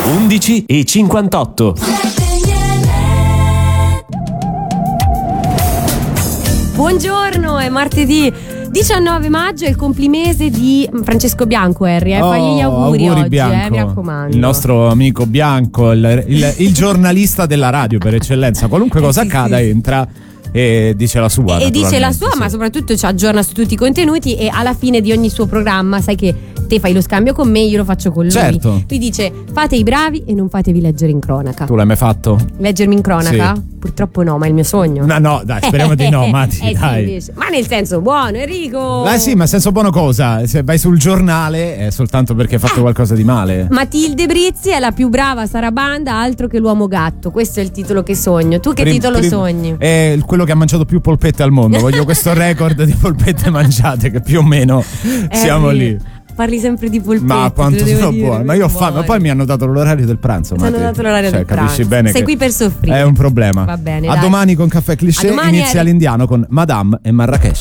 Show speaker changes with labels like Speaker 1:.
Speaker 1: 11:58.
Speaker 2: Buongiorno, è martedì 19 maggio, è il complimese di Francesco Bianco, Harry. Fagli gli auguri oggi,
Speaker 3: Bianco,
Speaker 2: mi raccomando.
Speaker 3: il nostro amico Bianco, il giornalista della radio per eccellenza. Qualunque cosa accada, entra e dice la sua.
Speaker 2: E dice la sua, ma soprattutto ci aggiorna su tutti i contenuti. E alla fine di ogni suo programma, sai che te fai lo scambio con me, io lo faccio con lui.
Speaker 3: Certo.
Speaker 2: Lui dice: fate i bravi e non fatevi leggere in cronaca.
Speaker 3: Tu l'hai mai fatto?
Speaker 2: Leggermi in cronaca?
Speaker 3: Sì.
Speaker 2: Purtroppo no, ma è il mio sogno.
Speaker 3: No, dai, speriamo di no, Mati, dai.
Speaker 2: Sì, ma nel senso buono, Enrico.
Speaker 3: Sì, ma senso buono cosa? Se vai sul giornale è soltanto perché hai fatto qualcosa di male.
Speaker 2: Matilde Brizzi è la più brava sarabanda, altro che l'uomo gatto. Questo è il titolo che sogno. Tu che titolo sogni?
Speaker 3: È quello che ha mangiato più polpette al mondo. Voglio questo record di polpette mangiate, che più o meno siamo lì.
Speaker 2: Parli sempre di polpette.
Speaker 3: Ma quanto sono buone. Ma io ho fame. Ma poi mi hanno dato l'orario del pranzo.
Speaker 2: Ti hanno dato l'orario del pranzo.
Speaker 3: Capisci bene.
Speaker 2: Sei qui per soffrire.
Speaker 3: È un problema.
Speaker 2: Va bene.
Speaker 3: A
Speaker 2: dai.
Speaker 3: domani con Caffè Cliché. Inizia l'indiano con Madame e Marrakesh.